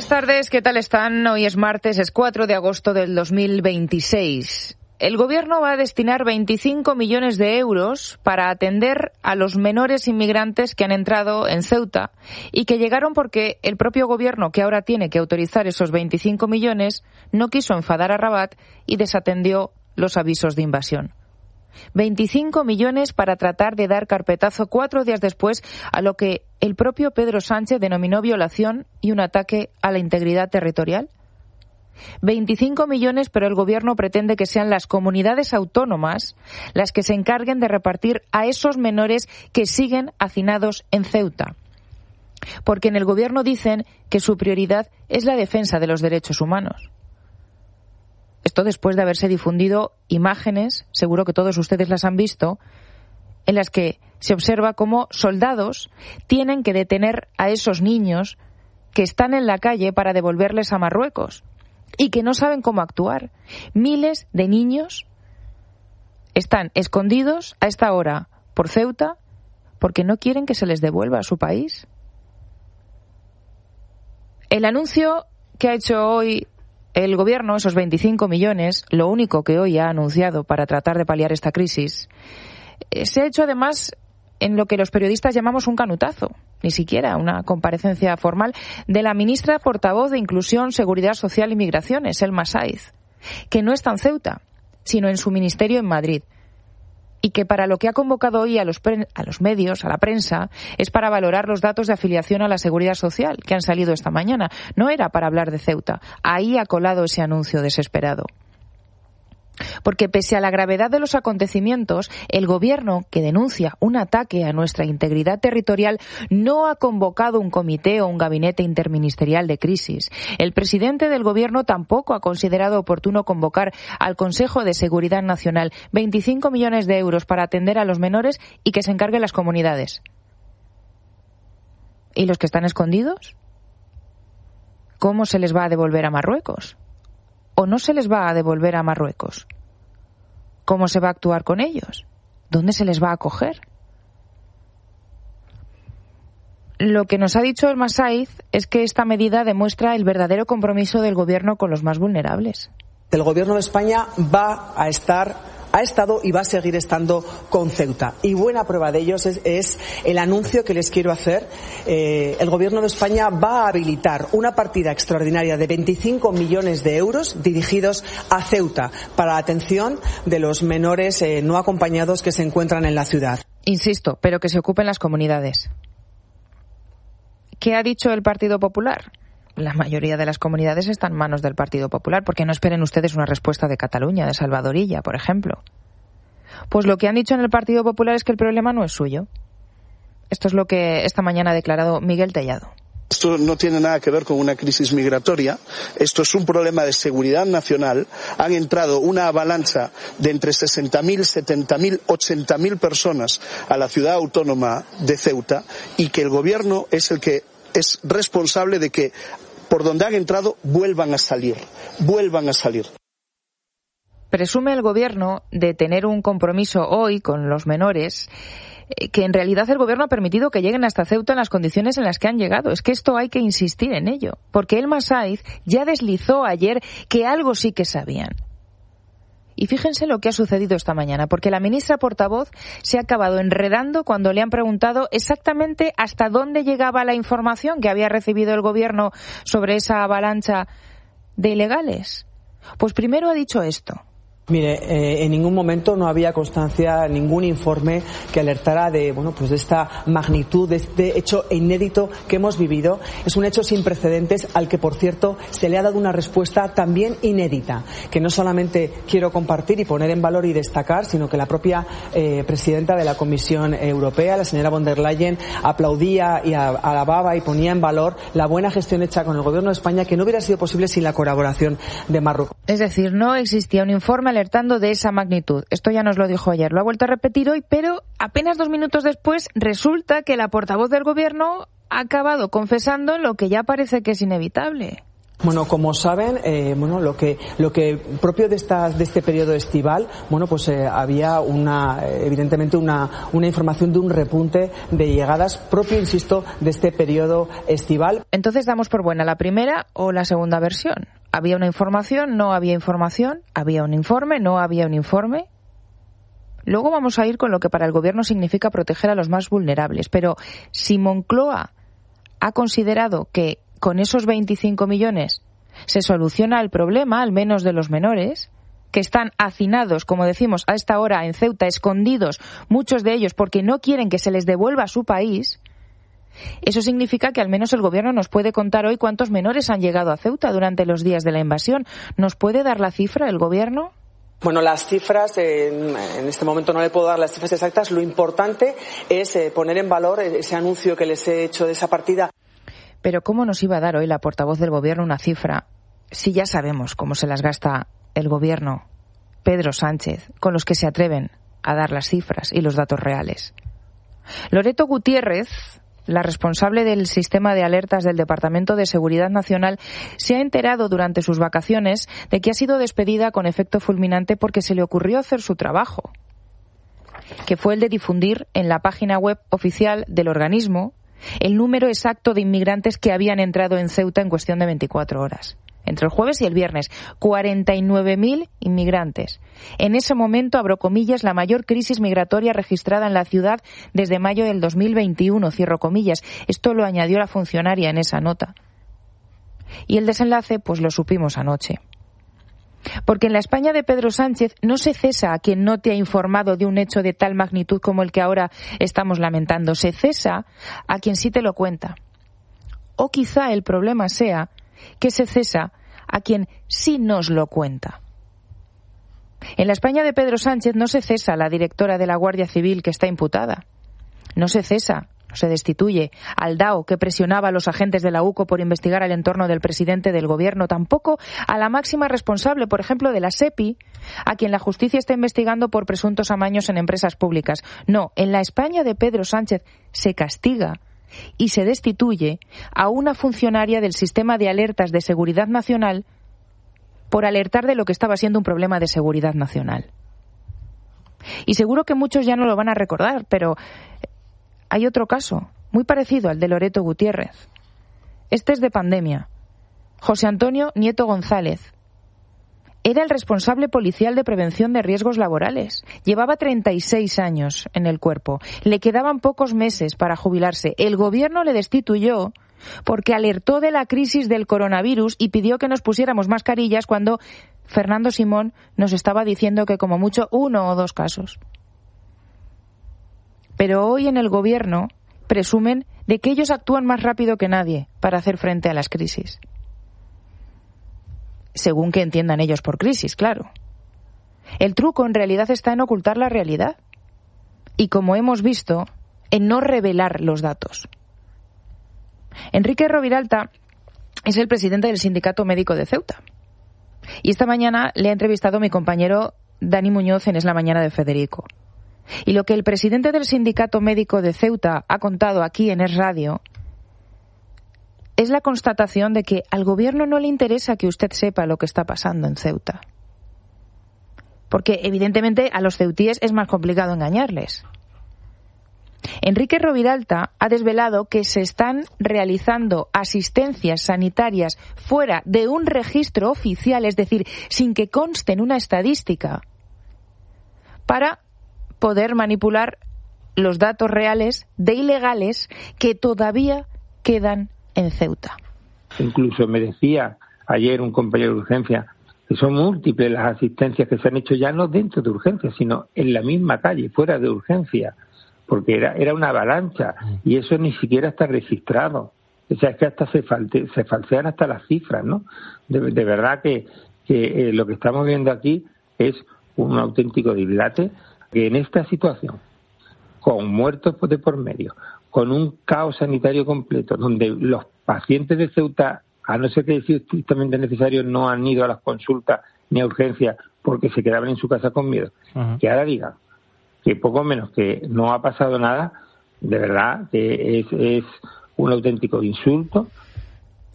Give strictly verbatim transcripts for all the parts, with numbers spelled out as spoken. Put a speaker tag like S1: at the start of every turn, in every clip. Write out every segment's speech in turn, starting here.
S1: Buenas tardes, ¿qué tal están? Hoy es martes, es cuatro de agosto del dos mil veintiséis. El Gobierno va a destinar veinticinco millones de euros para atender a los menores inmigrantes que han entrado en Ceuta y que llegaron porque el propio Gobierno, que ahora tiene que autorizar esos veinticinco millones, no quiso enfadar a Rabat y desatendió los avisos de invasión. veinticinco millones para tratar de dar carpetazo cuatro días después a lo que el propio Pedro Sánchez denominó violación y un ataque a la integridad territorial. veinticinco millones, pero el Gobierno pretende que sean las comunidades autónomas las que se encarguen de repartir a esos menores que siguen hacinados en Ceuta. Porque en el Gobierno dicen que su prioridad es la defensa de los derechos humanos. Esto después de haberse difundido imágenes, seguro que todos ustedes las han visto, en las que se observa cómo soldados tienen que detener a esos niños que están en la calle para devolverles a Marruecos y que no saben cómo actuar. Miles de niños están escondidos a esta hora por Ceuta porque no quieren que se les devuelva a su país. El anuncio que ha hecho hoy el Gobierno, esos veinticinco millones, lo único que hoy ha anunciado para tratar de paliar esta crisis, se ha hecho además en lo que los periodistas llamamos un canutazo, ni siquiera una comparecencia formal, de la ministra portavoz de Inclusión, Seguridad Social y Migraciones, Elma Sáiz, que no está en Ceuta, sino en su ministerio en Madrid, y que para lo que ha convocado hoy a los, pre- a los medios, a la prensa, es para valorar los datos de afiliación a la Seguridad Social que han salido esta mañana. No era para hablar de Ceuta. Ahí ha colado ese anuncio desesperado. Porque pese a la gravedad de los acontecimientos, el Gobierno, que denuncia un ataque a nuestra integridad territorial, no ha convocado un comité o un gabinete interministerial de crisis. El presidente del Gobierno tampoco ha considerado oportuno convocar al Consejo de Seguridad Nacional veinticinco millones de euros para atender a los menores y que se encarguen las comunidades. ¿Y los que están escondidos? ¿Cómo se les va a devolver a Marruecos? ¿O no se les va a devolver a Marruecos? ¿Cómo se va a actuar con ellos? ¿Dónde se les va a acoger? Lo que nos ha dicho Elma Sáiz es que esta medida demuestra el verdadero compromiso del Gobierno con los más vulnerables.
S2: El Gobierno de España va a estar... ha estado y va a seguir estando con Ceuta. Y buena prueba de ello es, es el anuncio que les quiero hacer. Eh, el Gobierno de España va a habilitar una partida extraordinaria de veinticinco millones de euros dirigidos a Ceuta para la atención de los menores eh, no acompañados que se encuentran en la ciudad.
S1: Insisto, pero que se ocupen las comunidades. ¿Qué ha dicho el Partido Popular? La mayoría de las comunidades están en manos del Partido Popular, porque no esperen ustedes una respuesta de Cataluña, de Salvadorilla, por ejemplo. Pues lo que han dicho en el Partido Popular es que el problema no es suyo. Esto es lo que esta mañana ha declarado Miguel Tellado.
S3: Esto no tiene nada que ver con una crisis migratoria, esto es un problema de seguridad nacional. Han entrado una avalancha de entre sesenta mil, setenta mil, ochenta mil personas a la ciudad autónoma de Ceuta y que el Gobierno es el que es responsable de que por donde han entrado vuelvan a salir, vuelvan a salir.
S1: Presume el Gobierno de tener un compromiso hoy con los menores que en realidad el Gobierno ha permitido que lleguen hasta Ceuta en las condiciones en las que han llegado. Es que esto hay que insistir en ello, porque Elma Sáiz ya deslizó ayer que algo sí que sabían. Y fíjense lo que ha sucedido esta mañana, porque la ministra portavoz se ha acabado enredando cuando le han preguntado exactamente hasta dónde llegaba la información que había recibido el Gobierno sobre esa avalancha de ilegales. Pues primero ha dicho esto.
S2: Mire, eh, en ningún momento no había constancia, ningún informe que alertara de, bueno, pues de esta magnitud, de este hecho inédito que hemos vivido. Es un hecho sin precedentes al que, por cierto, se le ha dado una respuesta también inédita, que no solamente quiero compartir y poner en valor y destacar, sino que la propia eh, presidenta de la Comisión Europea, la señora von der Leyen, aplaudía y alababa y ponía en valor la buena gestión hecha con el Gobierno de España, que no hubiera sido posible sin la colaboración de Marruecos.
S1: Es decir, no existía un informe alertando de esa magnitud. Esto ya nos lo dijo ayer, lo ha vuelto a repetir hoy, pero apenas dos minutos después resulta que la portavoz del Gobierno ha acabado confesando lo que ya parece que es inevitable.
S2: Bueno, como saben, eh, bueno, lo que lo que propio de esta de este periodo estival, bueno, pues eh, había una evidentemente una una información de un repunte de llegadas propio, insisto, de este periodo estival.
S1: Entonces damos por buena la primera o la segunda versión. Había una información, no había información, había un informe, no había un informe. Luego vamos a ir con lo que para el Gobierno significa proteger a los más vulnerables. Pero si Moncloa ha considerado que con esos veinticinco millones se soluciona el problema, al menos de los menores, que están hacinados, como decimos, a esta hora en Ceuta, escondidos, muchos de ellos porque no quieren que se les devuelva a su país, eso significa que al menos el Gobierno nos puede contar hoy cuántos menores han llegado a Ceuta durante los días de la invasión. ¿Nos puede dar la cifra el Gobierno?
S2: Bueno, las cifras, eh, en este momento no le puedo dar las cifras exactas. Lo importante es eh, poner en valor ese anuncio que les he hecho de esa partida.
S1: Pero ¿cómo nos iba a dar hoy la portavoz del Gobierno una cifra si ya sabemos cómo se las gasta el Gobierno, Pedro Sánchez, con los que se atreven a dar las cifras y los datos reales? Loreto Gutiérrez, la responsable del sistema de alertas del Departamento de Seguridad Nacional, se ha enterado durante sus vacaciones de que ha sido despedida con efecto fulminante porque se le ocurrió hacer su trabajo, que fue el de difundir en la página web oficial del organismo el número exacto de inmigrantes que habían entrado en Ceuta en cuestión de veinticuatro horas. Entre el jueves y el viernes, cuarenta y nueve mil inmigrantes. En ese momento, abro comillas, la mayor crisis migratoria registrada en la ciudad desde mayo del dos mil veintiuno, cierro comillas. Esto lo añadió la funcionaria en esa nota. Y el desenlace, pues lo supimos anoche. Porque en la España de Pedro Sánchez no se cesa a quien no te ha informado de un hecho de tal magnitud como el que ahora estamos lamentando. Se cesa a quien sí te lo cuenta. O quizá el problema sea que se cesa a quien sí nos lo cuenta. En la España de Pedro Sánchez no se cesa a la directora de la Guardia Civil que está imputada. No se cesa, no se destituye al D A O que presionaba a los agentes de la U C O por investigar el entorno del presidente del Gobierno. Tampoco a la máxima responsable, por ejemplo, de la SEPI, a quien la justicia está investigando por presuntos amaños en empresas públicas. No, en la España de Pedro Sánchez se castiga y se destituye a una funcionaria del sistema de alertas de seguridad nacional por alertar de lo que estaba siendo un problema de seguridad nacional. Y seguro que muchos ya no lo van a recordar, pero hay otro caso, muy parecido al de Loreto Gutiérrez. Este es de pandemia. José Antonio Nieto González era el responsable policial de prevención de riesgos laborales. Llevaba treinta y seis años en el cuerpo. Le quedaban pocos meses para jubilarse. El Gobierno le destituyó porque alertó de la crisis del coronavirus y pidió que nos pusiéramos mascarillas cuando Fernando Simón nos estaba diciendo que como mucho uno o dos casos. Pero hoy en el Gobierno presumen de que ellos actúan más rápido que nadie para hacer frente a las crisis. Según que entiendan ellos por crisis, claro. El truco en realidad está en ocultar la realidad. Y como hemos visto, en no revelar los datos. Enrique Roviralta es el presidente del Sindicato Médico de Ceuta. Y esta mañana le ha entrevistado mi compañero Dani Muñoz en Es la Mañana de Federico. Y lo que el presidente del Sindicato Médico de Ceuta ha contado aquí en Es Radio es la constatación de que al Gobierno no le interesa que usted sepa lo que está pasando en Ceuta. Porque, evidentemente, a los ceutíes es más complicado engañarles. Enrique Roviralta ha desvelado que se están realizando asistencias sanitarias fuera de un registro oficial, es decir, sin que conste en una estadística, para poder manipular los datos reales de ilegales que todavía quedan en Ceuta.
S4: Incluso me decía ayer un compañero de urgencia que son múltiples las asistencias que se han hecho ya no dentro de urgencia, sino en la misma calle, fuera de urgencia, porque era era una avalancha y eso ni siquiera está registrado. O sea, es que hasta se, falte, se falsean hasta las cifras, ¿no? De, de verdad que, que eh, lo que estamos viendo aquí es un auténtico dislate, que en esta situación, con muertos de por medio, con un caos sanitario completo, donde los pacientes de Ceuta, a no ser que sea estrictamente necesario, no han ido a las consultas ni a urgencias porque se quedaban en su casa con miedo, uh-huh. Que ahora digan que poco menos que no ha pasado nada, de verdad que es, es un auténtico insulto.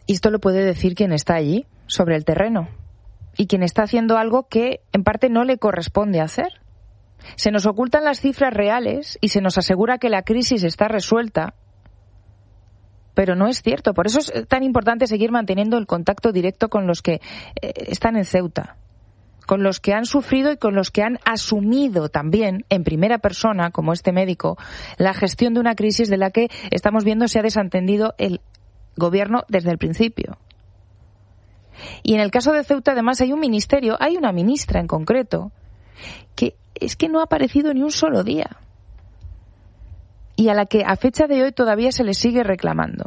S1: Y esto lo puede decir quien está allí, sobre el terreno, y quien está haciendo algo que en parte no le corresponde hacer. Se nos ocultan las cifras reales y se nos asegura que la crisis está resuelta, pero no es cierto. Por eso es tan importante seguir manteniendo el contacto directo con los que eh, están en Ceuta, con los que han sufrido y con los que han asumido también en primera persona, como este médico, la gestión de una crisis de la que estamos viendo se ha desentendido el gobierno desde el principio. Y en el caso de Ceuta, además, hay un ministerio, hay una ministra en concreto, que es que no ha aparecido ni un solo día y a la que a fecha de hoy todavía se le sigue reclamando.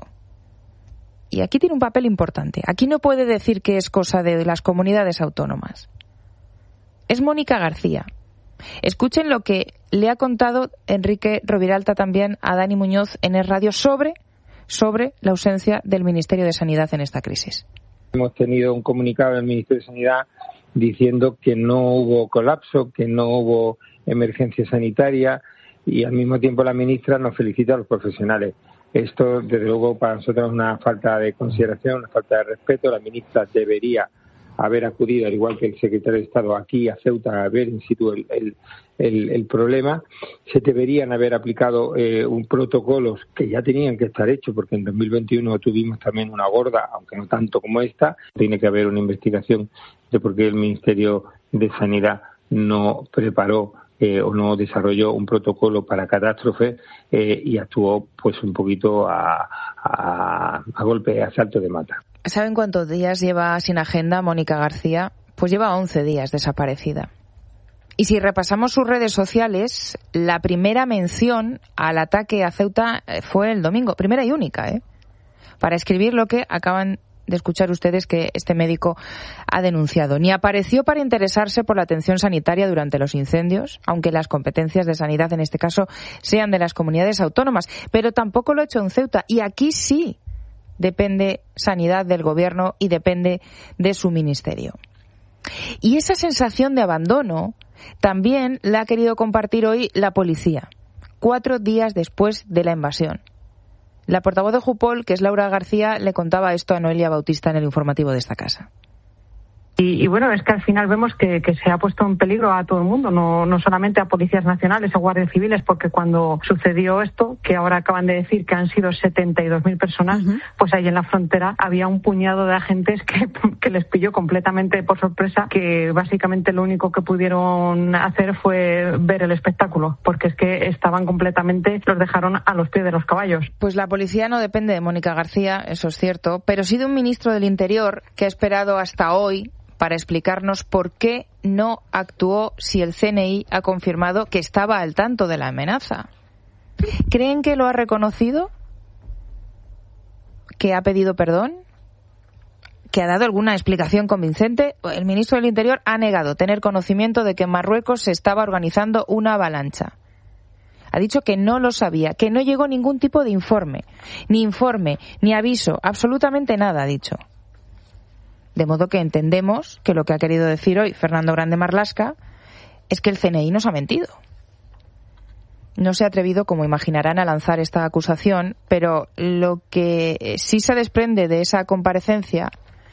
S1: Y aquí tiene un papel importante. Aquí no puede decir que es cosa de las comunidades autónomas. Es Mónica García. Escuchen lo que le ha contado Enrique Roviralta también a Dani Muñoz en Es Radio sobre, sobre la ausencia del Ministerio de Sanidad en esta crisis.
S4: Hemos tenido un comunicado del Ministerio de Sanidad diciendo que no hubo colapso, que no hubo emergencia sanitaria, y al mismo tiempo la ministra nos felicita a los profesionales. Esto, desde luego, para nosotros es una falta de consideración, una falta de respeto. La ministra debería haber acudido, al igual que el secretario de Estado, aquí a Ceuta a ver in situ el, el, el, el problema. Se deberían haber aplicado eh, un protocolos que ya tenían que estar hechos, porque en dos mil veintiuno tuvimos también una gorda, aunque no tanto como esta. Tiene que haber una investigación de por qué el Ministerio de Sanidad no preparó eh, o no desarrolló un protocolo para catástrofe eh, y actuó pues un poquito a, a, a golpe, a salto de mata.
S1: ¿Saben cuántos días lleva sin agenda Mónica García? Pues lleva once días desaparecida. Y si repasamos sus redes sociales, la primera mención al ataque a Ceuta fue el domingo, primera y única, ¿eh? Para escribir lo que acaban de escuchar ustedes que este médico ha denunciado. Ni apareció para interesarse por la atención sanitaria durante los incendios, aunque las competencias de sanidad en este caso sean de las comunidades autónomas, pero tampoco lo ha hecho en Ceuta. Y aquí sí depende sanidad del gobierno y depende de su ministerio. Y esa sensación de abandono también la ha querido compartir hoy la policía, cuatro días después de la invasión. La portavoz de Jupol, que es Laura García, le contaba esto a Noelia Bautista en el informativo de esta casa.
S5: Y, y bueno, es que al final vemos que, que se ha puesto en peligro a todo el mundo, no, no solamente a policías nacionales, a guardias civiles, porque cuando sucedió esto, que ahora acaban de decir que han sido setenta y dos mil personas, uh-huh. pues ahí en la frontera había un puñado de agentes que, que les pilló completamente por sorpresa, que básicamente lo único que pudieron hacer fue ver el espectáculo, porque es que estaban completamente, los dejaron a los pies de los caballos.
S1: Pues la policía no depende de Mónica García, eso es cierto, pero sí de un ministro del Interior que ha esperado hasta hoy para explicarnos por qué no actuó si el C N I ha confirmado que estaba al tanto de la amenaza. ¿Creen que lo ha reconocido? ¿Que ha pedido perdón? ¿Que ha dado alguna explicación convincente? El ministro del Interior ha negado tener conocimiento de que en Marruecos se estaba organizando una avalancha. Ha dicho que no lo sabía, que no llegó ningún tipo de informe, ni informe, ni aviso, absolutamente nada ha dicho. De modo que entendemos que lo que ha querido decir hoy Fernando Grande Marlaska es que el C N I nos ha mentido. No se ha atrevido, como imaginarán, a lanzar esta acusación, pero lo que sí se desprende de esa comparecencia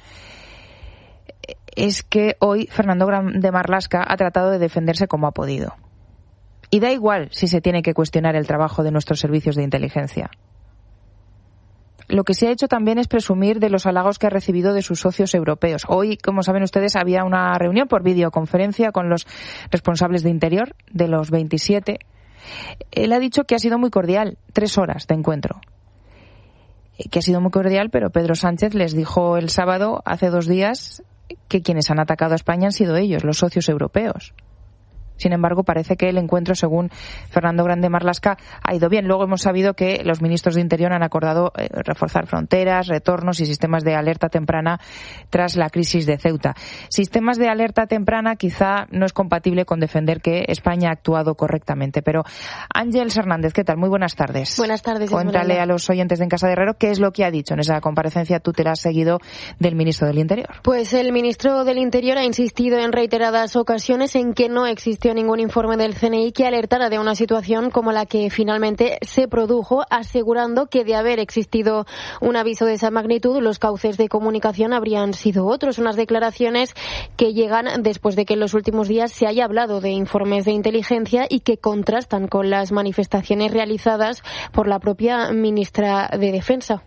S1: es que hoy Fernando Grande Marlaska ha tratado de defenderse como ha podido. Y da igual si se tiene que cuestionar el trabajo de nuestros servicios de inteligencia. Lo que se ha hecho también es presumir de los halagos que ha recibido de sus socios europeos. Hoy, como saben ustedes, había una reunión por videoconferencia con los responsables de Interior de los veintisiete. Él ha dicho que ha sido muy cordial, tres horas de encuentro. Que ha sido muy cordial, pero Pedro Sánchez les dijo el sábado, hace dos días, que quienes han atacado a España han sido ellos, los socios europeos. Sin embargo, parece que el encuentro, según Fernando Grande Marlaska, ha ido bien. Luego hemos sabido que los ministros de Interior han acordado eh, reforzar fronteras, retornos y sistemas de alerta temprana tras la crisis de Ceuta. Sistemas de alerta temprana quizá no es compatible con defender que España ha actuado correctamente. Pero Ángeles Hernández, ¿qué tal? Muy buenas tardes.
S6: Buenas tardes.
S1: Cuéntale
S6: Esmeralda.
S1: a los oyentes de En Casa de Herrero qué es lo que ha dicho en esa comparecencia. Tú te la has seguido del ministro del Interior.
S6: Pues el ministro del Interior ha insistido en reiteradas ocasiones en que no existió existió ningún informe del C N I que alertara de una situación como la que finalmente se produjo, asegurando que de haber existido un aviso de esa magnitud, los cauces de comunicación habrían sido otros. Unas declaraciones que llegan después de que en los últimos días se haya hablado de informes de inteligencia y que contrastan con las manifestaciones realizadas por la propia ministra de Defensa.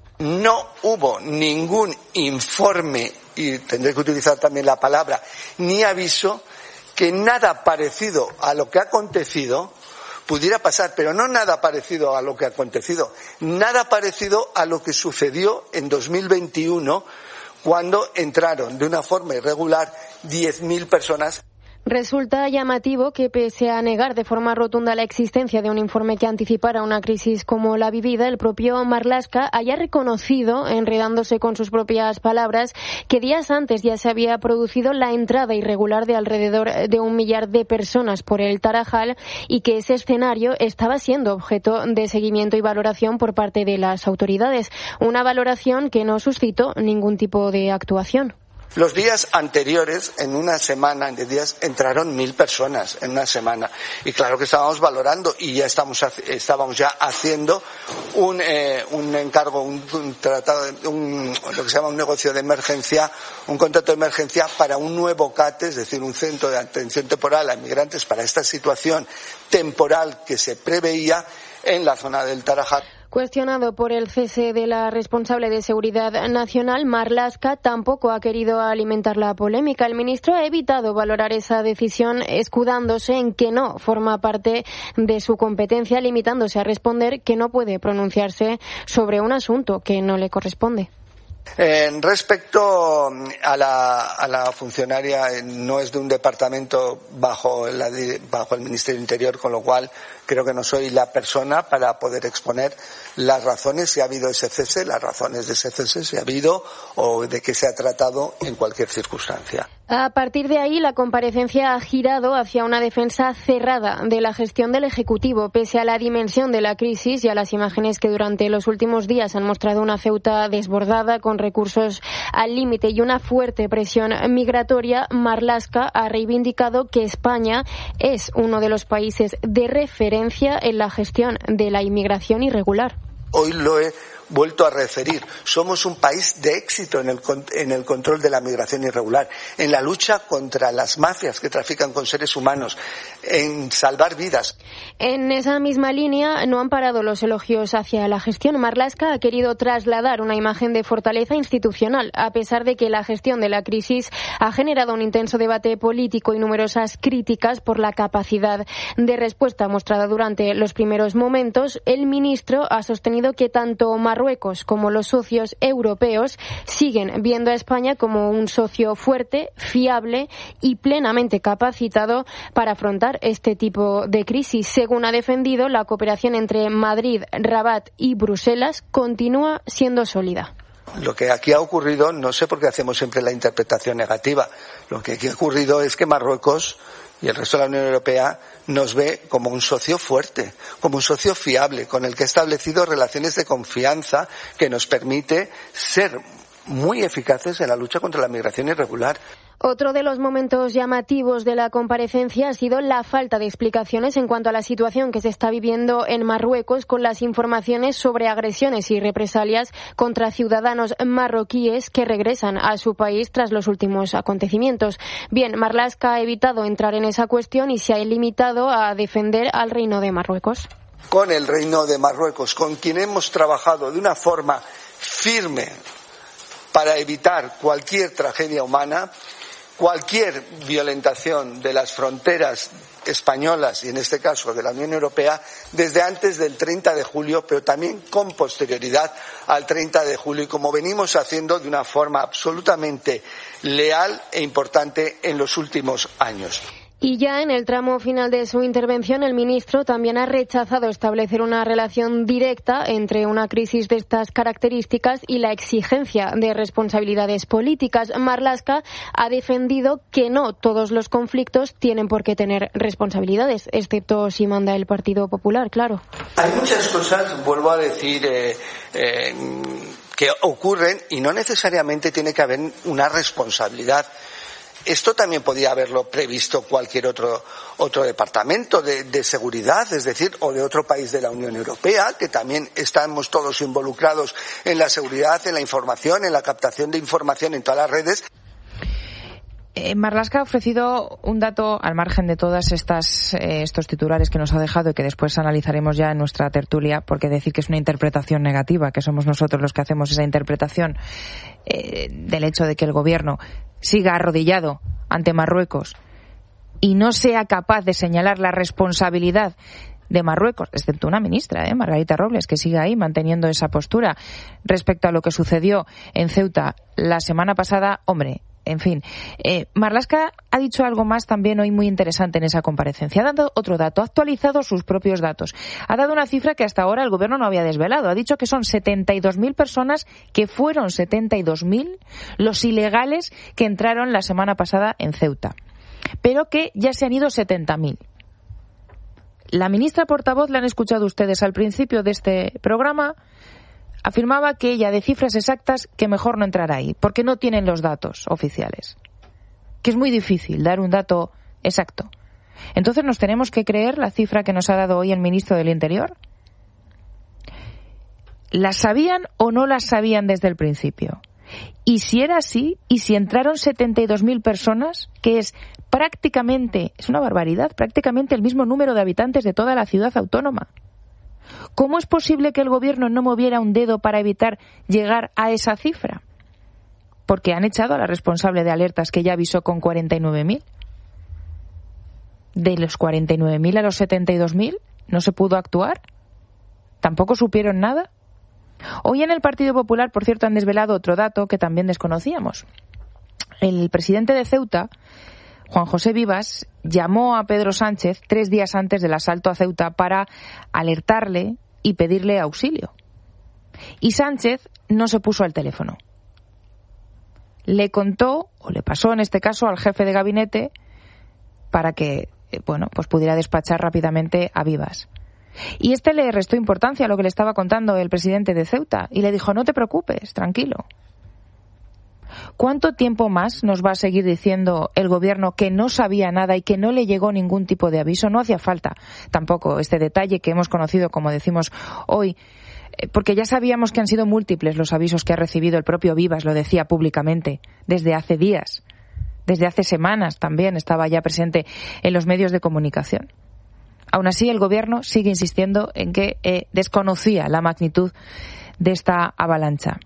S7: No hubo ningún informe, y tendré que utilizar también la palabra, ni aviso, que nada parecido a lo que ha acontecido pudiera pasar, pero no nada parecido a lo que ha acontecido, nada parecido a lo que sucedió en dos mil veintiuno, cuando entraron de una forma irregular diez mil personas.
S6: Resulta llamativo que, pese a negar de forma rotunda la existencia de un informe que anticipara una crisis como la vivida, el propio Marlaska haya reconocido, enredándose con sus propias palabras, que días antes ya se había producido la entrada irregular de alrededor de un millar de personas por el Tarajal y que ese escenario estaba siendo objeto de seguimiento y valoración por parte de las autoridades. Una valoración que no suscitó ningún tipo de actuación.
S7: Los días anteriores, en una semana, en diez días, entraron mil personas en una semana. Y claro que estábamos valorando y ya estamos, estábamos ya haciendo un, eh, un encargo, un, un tratado, un, lo que se llama un negocio de emergencia, un contrato de emergencia para un nuevo C A T E, es decir, un centro de atención temporal a inmigrantes para esta situación temporal que se preveía en la zona del Tarajal.
S6: Cuestionado por el cese de la responsable de Seguridad Nacional, Marlaska tampoco ha querido alimentar la polémica. El ministro ha evitado valorar esa decisión escudándose en que no forma parte de su competencia, limitándose a responder que no puede pronunciarse sobre un asunto que no le corresponde.
S7: Eh, respecto a la, a la funcionaria, no es de un departamento bajo, la, bajo el Ministerio del Interior, con lo cual creo que no soy la persona para poder exponer las razones si ha habido ese cese, las razones de ese cese si ha habido o de que se ha tratado en cualquier circunstancia.
S6: A partir de ahí, la comparecencia ha girado hacia una defensa cerrada de la gestión del Ejecutivo, pese a la dimensión de la crisis y a las imágenes que durante los últimos días han mostrado una Ceuta desbordada con recursos al límite y una fuerte presión migratoria. Marlaska ha reivindicado que España es uno de los países de referencia en la gestión de la inmigración irregular.
S7: Hoy lo he vuelto a referir. Somos un país de éxito en el, en el control de la migración irregular, en la lucha contra las mafias que trafican con seres humanos, en salvar vidas.
S6: En esa misma línea no han parado los elogios hacia la gestión. Marlaska ha querido trasladar una imagen de fortaleza institucional, a pesar de que la gestión de la crisis ha generado un intenso debate político y numerosas críticas por la capacidad de respuesta mostrada durante los primeros momentos. El ministro ha sostenido que tanto Marruecos como los socios europeos siguen viendo a España como un socio fuerte, fiable y plenamente capacitado para afrontar este tipo de crisis. Según ha defendido, la cooperación entre Madrid, Rabat y Bruselas continúa siendo sólida.
S7: Lo que aquí ha ocurrido, no sé por qué hacemos siempre la interpretación negativa, lo que aquí ha ocurrido es que Marruecos y el resto de la Unión Europea nos ve como un socio fuerte, como un socio fiable, con el que ha establecido relaciones de confianza que nos permite ser muy eficaces en la lucha contra la migración irregular.
S6: Otro de los momentos llamativos de la comparecencia ha sido la falta de explicaciones en cuanto a la situación que se está viviendo en Marruecos, con las informaciones sobre agresiones y represalias contra ciudadanos marroquíes que regresan a su país tras los últimos acontecimientos. Bien, Marlaska ha evitado entrar en esa cuestión y se ha limitado a defender al Reino de Marruecos.
S7: Con el Reino de Marruecos, con quien hemos trabajado de una forma firme para evitar cualquier tragedia humana, cualquier violentación de las fronteras españolas y en este caso de la Unión Europea desde antes del treinta de julio, pero también con posterioridad al treinta de julio y como venimos haciendo de una forma absolutamente leal e importante en los últimos años.
S6: Y ya en el tramo final de su intervención, el ministro también ha rechazado establecer una relación directa entre una crisis de estas características y la exigencia de responsabilidades políticas. Marlaska ha defendido que no todos los conflictos tienen por qué tener responsabilidades, excepto si manda el Partido Popular, claro.
S7: Hay muchas cosas, vuelvo a decir, eh, eh, que ocurren y no necesariamente tiene que haber una responsabilidad. esto también podía haberlo previsto cualquier otro, otro departamento de, de seguridad, es decir, o de otro país de la Unión Europea, que también estamos todos involucrados en la seguridad, en la información, en la captación de información en todas las redes.
S1: Eh, Marlaska ha ofrecido un dato al margen de todas estas eh, estos titulares que nos ha dejado y que después analizaremos ya en nuestra tertulia, porque decir que es una interpretación negativa, que somos nosotros los que hacemos esa interpretación eh, del hecho de que el gobierno siga arrodillado ante Marruecos y no sea capaz de señalar la responsabilidad de Marruecos, excepto una ministra, ¿eh? Margarita Robles, que sigue ahí manteniendo esa postura respecto a lo que sucedió en Ceuta la semana pasada. Hombre, en fin, eh, Marlaska ha dicho algo más también hoy muy interesante en esa comparecencia. Ha dado otro dato, ha actualizado sus propios datos. Ha dado una cifra que hasta ahora el gobierno no había desvelado. Ha dicho que son setenta y dos mil personas, que fueron setenta y dos mil los ilegales que entraron la semana pasada en Ceuta, pero que ya se han ido setenta mil. La ministra portavoz, la han escuchado ustedes al principio de este programa, afirmaba que ella, de cifras exactas, que mejor no entrar ahí, porque no tienen los datos oficiales. Que es muy difícil dar un dato exacto. Entonces, ¿nos tenemos que creer la cifra que nos ha dado hoy el ministro del Interior? ¿Las sabían o no las sabían desde el principio? Y si era así, y si entraron setenta y dos mil personas, que es prácticamente, es una barbaridad, prácticamente el mismo número de habitantes de toda la ciudad autónoma, ¿cómo es posible que el gobierno no moviera un dedo para evitar llegar a esa cifra? Porque han echado a la responsable de alertas, que ya avisó con cuarenta y nueve mil. De los cuarenta y nueve mil a los setenta y dos mil, ¿no se pudo actuar? ¿Tampoco supieron nada? Hoy en el Partido Popular, por cierto, han desvelado otro dato que también desconocíamos. El presidente de Ceuta, Juan José Vivas, llamó a Pedro Sánchez tres días antes del asalto a Ceuta para alertarle y pedirle auxilio. Y Sánchez no se puso al teléfono. Le contó, o le pasó en este caso, al jefe de gabinete para que, bueno, pues pudiera despachar rápidamente a Vivas. Y este le restó importancia a lo que le estaba contando el presidente de Ceuta y le dijo: no te preocupes, tranquilo. ¿Cuánto tiempo más nos va a seguir diciendo el gobierno que no sabía nada y que no le llegó ningún tipo de aviso? No hacía falta tampoco este detalle que hemos conocido, como decimos hoy, porque ya sabíamos que han sido múltiples los avisos que ha recibido el propio Vivas, lo decía públicamente, desde hace días, desde hace semanas también estaba ya presente en los medios de comunicación. Aún así, el gobierno sigue insistiendo en que eh, desconocía la magnitud de esta avalancha.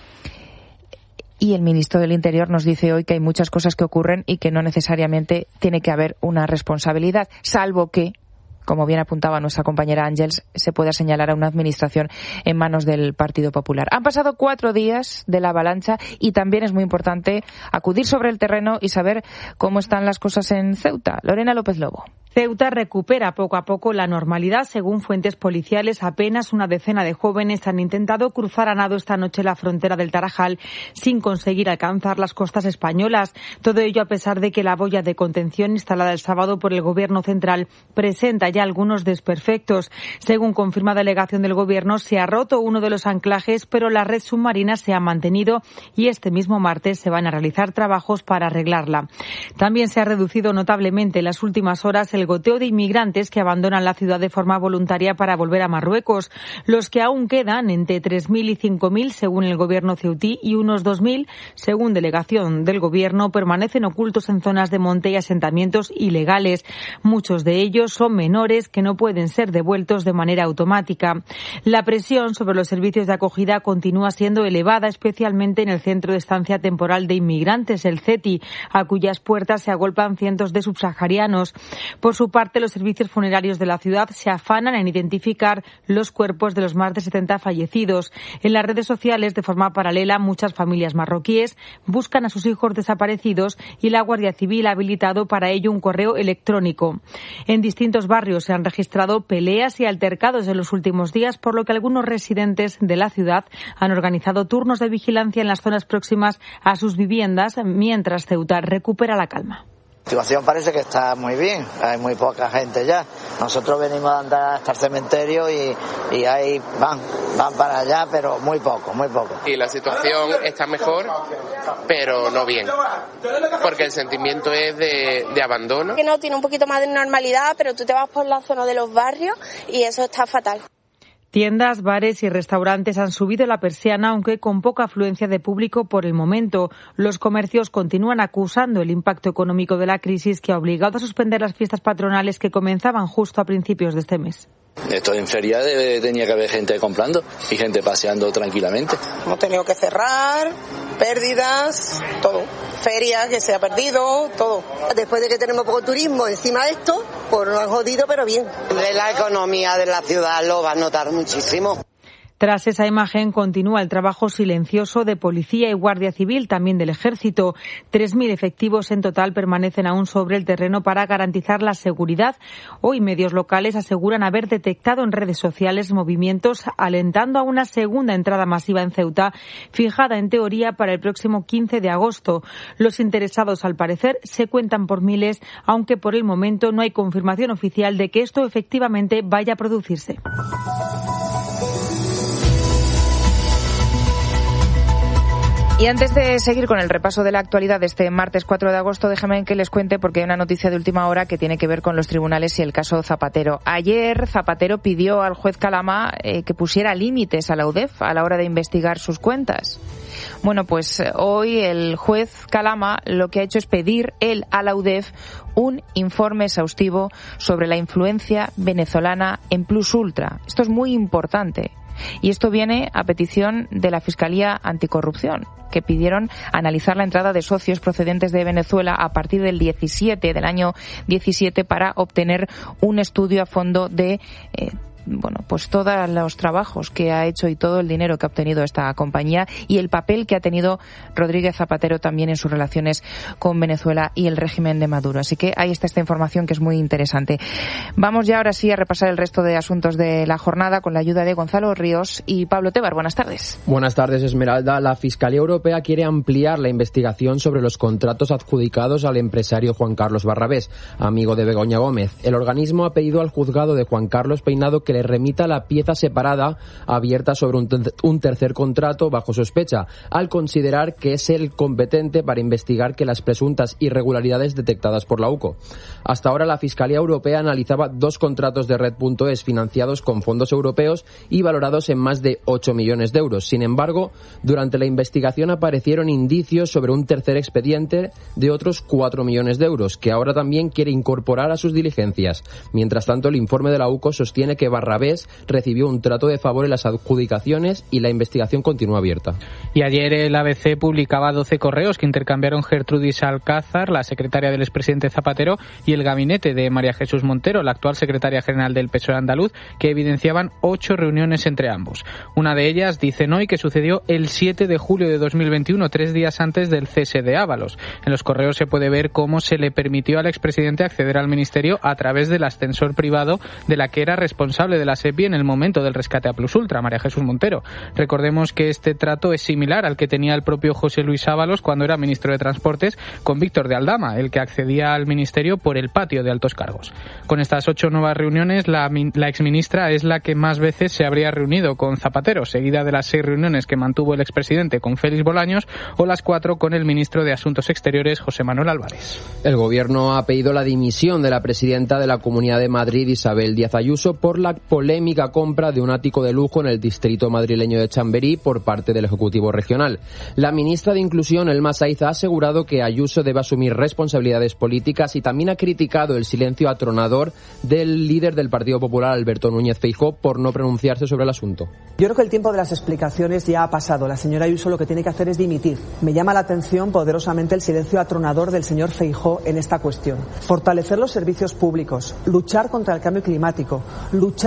S1: Y el ministro del Interior nos dice hoy que hay muchas cosas que ocurren y que no necesariamente tiene que haber una responsabilidad, salvo que, como bien apuntaba nuestra compañera Ángels, se pueda señalar a una administración en manos del Partido Popular. Han pasado cuatro días de la avalancha y también es muy importante acudir sobre el terreno y saber cómo están las cosas en Ceuta. Lorena López Lobo.
S8: Ceuta recupera poco a poco la normalidad. Según fuentes policiales, apenas una decena de jóvenes han intentado cruzar a nado esta noche la frontera del Tarajal sin conseguir alcanzar las costas españolas. Todo ello a pesar de que la boya de contención instalada el sábado por el Gobierno central presenta ya algunos desperfectos. Según confirma delegación del Gobierno, se ha roto uno de los anclajes, pero la red submarina se ha mantenido y este mismo martes se van a realizar trabajos para arreglarla. También se ha reducido notablemente en las últimas horas el goteo de inmigrantes que abandonan la ciudad de forma voluntaria para volver a Marruecos. Los que aún quedan, entre tres mil y cinco mil según el gobierno ceutí y unos dos mil según delegación del gobierno, permanecen ocultos en zonas de monte y asentamientos ilegales. Muchos de ellos son menores que no pueden ser devueltos de manera automática. La presión sobre los servicios de acogida continúa siendo elevada, especialmente en el Centro de Estancia Temporal de Inmigrantes, el CETI, a cuyas puertas se agolpan cientos de subsaharianos. Por su parte, los servicios funerarios de la ciudad se afanan en identificar los cuerpos de los más de setenta fallecidos. En las redes sociales, de forma paralela, muchas familias marroquíes buscan a sus hijos desaparecidos y la Guardia Civil ha habilitado para ello un correo electrónico. En distintos barrios se han registrado peleas y altercados en los últimos días, por lo que algunos residentes de la ciudad han organizado turnos de vigilancia en las zonas próximas a sus viviendas, mientras Ceuta recupera la calma.
S9: La situación parece que está muy bien, hay muy poca gente ya. Nosotros venimos a andar hasta el cementerio y, y ahí van, van para allá, pero muy poco, muy poco.
S10: Y la situación está mejor, pero no bien, porque el sentimiento es de, de abandono.
S11: Que no tiene un poquito más de normalidad, pero tú te vas por la zona de los barrios y eso está fatal.
S8: Tiendas, bares y restaurantes han subido la persiana, aunque con poca afluencia de público por el momento. Los comercios continúan acusando el impacto económico de la crisis que ha obligado a suspender las fiestas patronales que comenzaban justo a principios de este mes.
S12: Esto en feria debe, tenía que haber gente comprando y gente paseando tranquilamente.
S13: Hemos tenido que cerrar, pérdidas, todo. Feria que se ha perdido, todo.
S14: Después de que tenemos poco turismo encima de esto, pues nos han jodido, pero bien.
S15: De la economía de la ciudad lo va a notar muchísimo.
S8: Tras esa imagen continúa el trabajo silencioso de policía y guardia civil, también del ejército. tres mil efectivos en total permanecen aún sobre el terreno para garantizar la seguridad. Hoy medios locales aseguran haber detectado en redes sociales movimientos alentando a una segunda entrada masiva en Ceuta, fijada en teoría para el próximo quince de agosto. Los interesados, al parecer, se cuentan por miles, aunque por el momento no hay confirmación oficial de que esto efectivamente vaya a producirse.
S1: Y antes de seguir con el repaso de la actualidad de este martes cuatro de agosto, déjenme que les cuente porque hay una noticia de última hora que tiene que ver con los tribunales y el caso Zapatero. Ayer Zapatero pidió al juez Calama eh, que pusiera límites a la U D E F a la hora de investigar sus cuentas. Bueno, pues hoy el juez Calama lo que ha hecho es pedir él a la U D E F un informe exhaustivo sobre la influencia venezolana en Plus Ultra. Esto es muy importante. Y esto viene a petición de la Fiscalía Anticorrupción, que pidieron analizar la entrada de socios procedentes de Venezuela a partir del diecisiete, del año diecisiete, para obtener un estudio a fondo de eh, bueno, pues todos los trabajos que ha hecho y todo el dinero que ha obtenido esta compañía y el papel que ha tenido Rodríguez Zapatero también en sus relaciones con Venezuela y el régimen de Maduro. Así que ahí está esta información que es muy interesante. Vamos ya ahora sí a repasar el resto de asuntos de la jornada con la ayuda de Gonzalo Ríos y Pablo Tebar. Buenas tardes.
S16: Buenas tardes, Esmeralda. La Fiscalía Europea quiere ampliar la investigación sobre los contratos adjudicados al empresario Juan Carlos Barrabés, amigo de Begoña Gómez. El organismo ha pedido al juzgado de Juan Carlos Peinado que le remita la pieza separada abierta sobre un, ter- un tercer contrato bajo sospecha, al considerar que es el competente para investigar que las presuntas irregularidades detectadas por la U C O. Hasta ahora la Fiscalía Europea analizaba dos contratos de Red.es financiados con fondos europeos y valorados en más de ocho millones de euros. Sin embargo, durante la investigación aparecieron indicios sobre un tercer expediente de otros cuatro millones de euros, que ahora también quiere incorporar a sus diligencias. Mientras tanto, el informe de la U C O sostiene que Barrabés recibió un trato de favor en las adjudicaciones y la investigación continúa abierta.
S17: Y ayer el A B C publicaba doce correos que intercambiaron Gertrudis Alcázar, la secretaria del expresidente Zapatero, y el gabinete de María Jesús Montero, la actual secretaria general del P S O E andaluz, que evidenciaban ocho reuniones entre ambos. Una de ellas, dicen hoy, que sucedió el siete de julio de dos mil veintiuno, tres días antes del cese de Ábalos. En los correos se puede ver cómo se le permitió al expresidente acceder al ministerio a través del ascensor privado de la que era responsable de la SEPI en el momento del rescate a Plus Ultra, María Jesús Montero. Recordemos que este trato es similar al que tenía el propio José Luis Ábalos cuando era ministro de Transportes con Víctor de Aldama, el que accedía al ministerio por el patio de altos cargos. Con estas ocho nuevas reuniones, la, la exministra es la que más veces se habría reunido con Zapatero, seguida de las seis reuniones que mantuvo el expresidente con Félix Bolaños o las cuatro con el ministro de Asuntos Exteriores, José Manuel Álvarez.
S16: El gobierno ha pedido la dimisión de la presidenta de la Comunidad de Madrid, Isabel Díaz Ayuso, por la polémica compra de un ático de lujo en el distrito madrileño de Chamberí por parte del Ejecutivo Regional. La ministra de Inclusión, Elma Saiz, ha asegurado que Ayuso debe asumir responsabilidades políticas y también ha criticado el silencio atronador del líder del Partido Popular, Alberto Núñez Feijóo, por no pronunciarse sobre el asunto.
S2: Yo creo que el tiempo de las explicaciones ya ha pasado. La señora Ayuso lo que tiene que hacer es dimitir. Me llama la atención poderosamente el silencio atronador del señor Feijóo en esta cuestión. Fortalecer los servicios públicos, luchar contra el cambio climático, luchar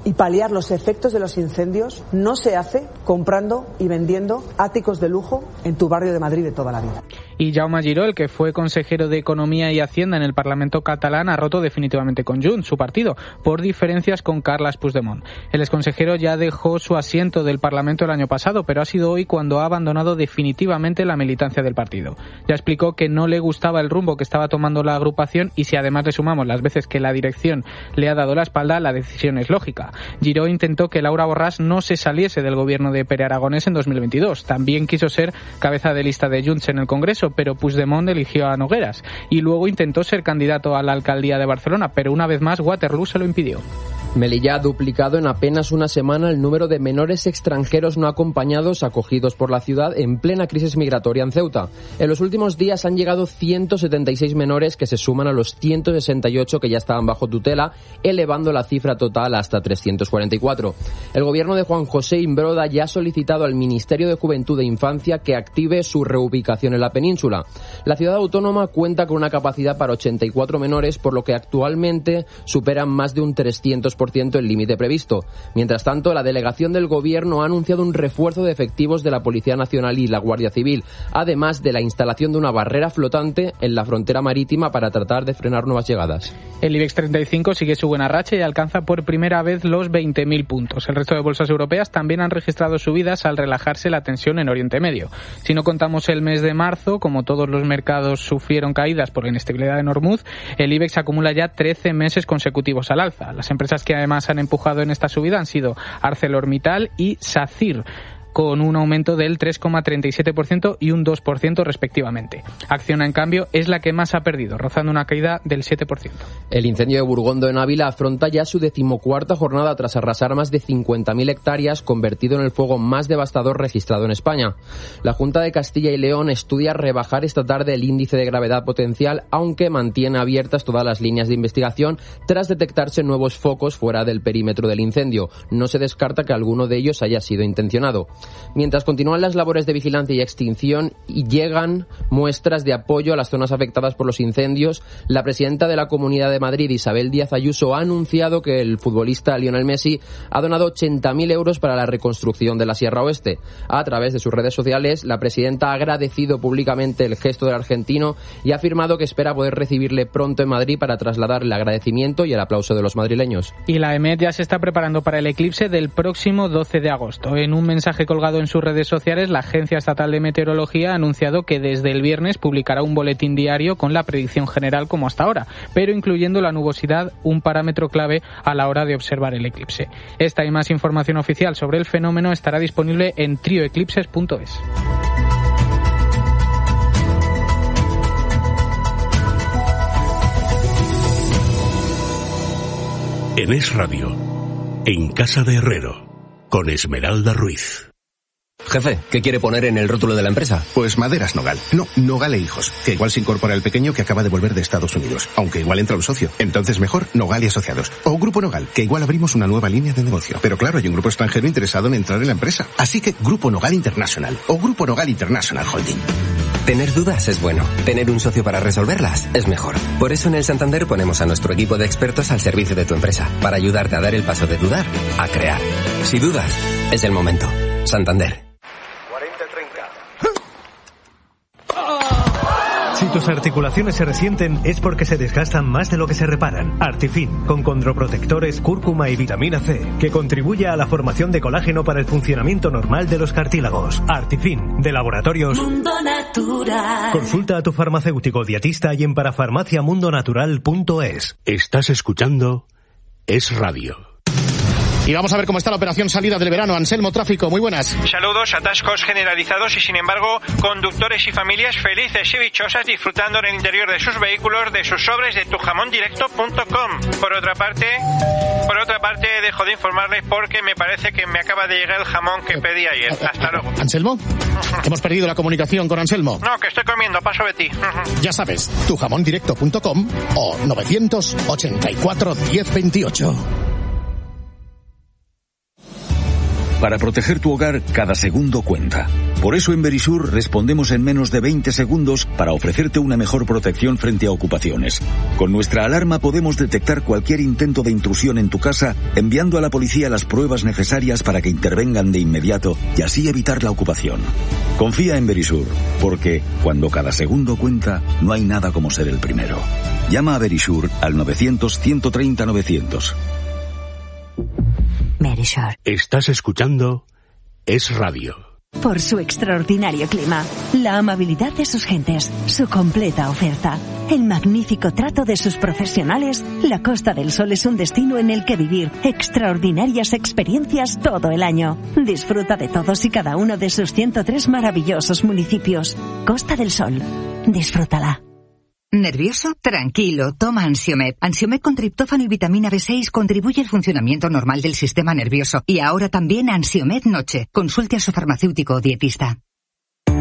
S2: y paliar los efectos de los incendios no se hace comprando y vendiendo áticos de lujo en tu barrio de Madrid de toda la vida.
S17: Y Jaume Giró, el que fue consejero de Economía y Hacienda en el Parlamento catalán, ha roto definitivamente con Junts, su partido, por diferencias con Carles Puigdemont. El exconsejero ya dejó su asiento del Parlamento el año pasado, pero ha sido hoy cuando ha abandonado definitivamente la militancia del partido. Ya explicó que no le gustaba el rumbo que estaba tomando la agrupación y si además le sumamos las veces que la dirección le ha dado la espalda, la decisión es lógica. Giró intentó que Laura Borràs no se saliese del gobierno de Pere Aragonès en dos mil veintidós. También quiso ser cabeza de lista de Junts en el Congreso, pero Puigdemont eligió a Nogueras y luego intentó ser candidato a la alcaldía de Barcelona, pero una vez más Waterloo se lo impidió.
S16: Melilla ha duplicado en apenas una semana el número de menores extranjeros no acompañados acogidos por la ciudad en plena crisis migratoria en Ceuta. En los últimos días han llegado ciento setenta y seis menores que se suman a los ciento sesenta y ocho que ya estaban bajo tutela, elevando la cifra total hasta trescientos cuarenta y cuatro. El gobierno de Juan José Imbroda ya ha solicitado al Ministerio de Juventud e Infancia que active su reubicación en la península. La ciudad autónoma cuenta con una capacidad para ochenta y cuatro menores, por lo que actualmente superan más de un trescientos por ciento el límite previsto. Mientras tanto, la delegación del gobierno ha anunciado un refuerzo de efectivos de la Policía Nacional y la Guardia Civil, además de la instalación de una barrera flotante en la frontera marítima para tratar de frenar nuevas llegadas.
S17: El IBEX treinta y cinco sigue su buena racha y alcanza por primera vez los veinte mil puntos. El resto de bolsas europeas también han registrado subidas al relajarse la tensión en Oriente Medio. Si no contamos el mes de marzo, como todos los mercados sufrieron caídas por la inestabilidad de Hormuz, el IBEX acumula ya trece meses consecutivos al alza. Las empresas que además han empujado en esta subida han sido ArcelorMittal y SACIR, con un aumento del tres coma treinta y siete por ciento y un dos por ciento respectivamente. Acciona, en cambio, es la que más ha perdido, rozando una caída del siete por ciento.
S16: El incendio de Burgondo en Ávila afronta ya su decimocuarta jornada tras arrasar más de cincuenta mil hectáreas, convertido en el fuego más devastador registrado en España. La Junta de Castilla y León estudia rebajar esta tarde el índice de gravedad potencial, aunque mantiene abiertas todas las líneas de investigación tras detectarse nuevos focos fuera del perímetro del incendio. No se descarta que alguno de ellos haya sido intencionado. Mientras continúan las labores de vigilancia y extinción y llegan muestras de apoyo a las zonas afectadas por los incendios, la presidenta de la Comunidad de Madrid, Isabel Díaz Ayuso, ha anunciado que el futbolista Lionel Messi ha donado ochenta mil euros para la reconstrucción de la Sierra Oeste. A través de sus redes sociales, la presidenta ha agradecido públicamente el gesto del argentino y ha afirmado que espera poder recibirle pronto en Madrid para trasladar el agradecimiento y el aplauso de los madrileños.
S17: Y la EMET ya se está preparando para el eclipse del próximo doce de agosto. En un mensaje colgado en sus redes sociales, la Agencia Estatal de Meteorología ha anunciado que desde el viernes publicará un boletín diario con la predicción general como hasta ahora, pero incluyendo la nubosidad, un parámetro clave a la hora de observar el eclipse. Esta y más información oficial sobre el fenómeno estará disponible en trioeclipses punto es.
S18: En Es Radio, en Casa de Herrero, con Esmeralda Ruiz.
S19: Jefe, ¿qué quiere poner en el rótulo de la empresa?
S20: Pues Maderas Nogal. No, Nogal e Hijos. Que igual se incorpora el pequeño que acaba de volver de Estados Unidos. Aunque igual entra un socio. Entonces mejor Nogal y Asociados. O Grupo Nogal, que igual abrimos una nueva línea de negocio. Pero claro, hay un grupo extranjero interesado en entrar en la empresa. Así que Grupo Nogal International. O Grupo Nogal International Holding.
S19: Tener dudas es bueno. Tener un socio para resolverlas es mejor. Por eso en el Santander ponemos a nuestro equipo de expertos al servicio de tu empresa. Para ayudarte a dar el paso de dudar a crear. Si dudas, es el momento. Santander.
S21: Si tus articulaciones se resienten es porque se desgastan más de lo que se reparan. Artifin, con condroprotectores, cúrcuma y vitamina C, que contribuye a la formación de colágeno para el funcionamiento normal de los cartílagos. Artifin, de Laboratorios Mundo Natural. Consulta a tu farmacéutico dietista y en parafarmacia mundo natural punto es.
S18: Estás escuchando Es Radio.
S22: Y vamos a ver cómo está la operación salida del verano. Anselmo, tráfico, muy buenas.
S23: Saludos, atascos generalizados y sin embargo conductores y familias felices y dichosas disfrutando en el interior de sus vehículos de sus sobres de tu jamón directo punto com. Por otra parte, por otra parte dejo de informarles porque me parece que me acaba de llegar el jamón que pedí ayer. Hasta luego.
S22: Anselmo, hemos perdido la comunicación con Anselmo.
S23: No, que estoy comiendo, paso de ti.
S22: Ya sabes, tu jamón directo punto com o novecientos ochenta y cuatro diez veintiocho.
S3: Para proteger tu hogar, cada segundo cuenta. Por eso en Verisur respondemos en menos de veinte segundos para ofrecerte una mejor protección frente a ocupaciones. Con nuestra alarma podemos detectar cualquier intento de intrusión en tu casa, enviando a la policía las pruebas necesarias para que intervengan de inmediato y así evitar la ocupación. Confía en Verisur, porque cuando cada segundo cuenta, no hay nada como ser el primero. Llama a Verisur al novecientos, ciento treinta, novecientos.
S4: Verisur.
S18: Estás escuchando Es Radio.
S4: Por su extraordinario clima, la amabilidad de sus gentes, su completa oferta, el magnífico trato de sus profesionales, la Costa del Sol es un destino en el que vivir extraordinarias experiencias todo el año. Disfruta de todos y cada uno de sus ciento tres maravillosos municipios. Costa del Sol. Disfrútala.
S5: ¿Nervioso? Tranquilo, toma Ansiomed. Ansiomed con triptófano y vitamina B seis contribuye al funcionamiento normal del sistema nervioso. Y ahora también Ansiomed Noche. Consulte a su farmacéutico o dietista.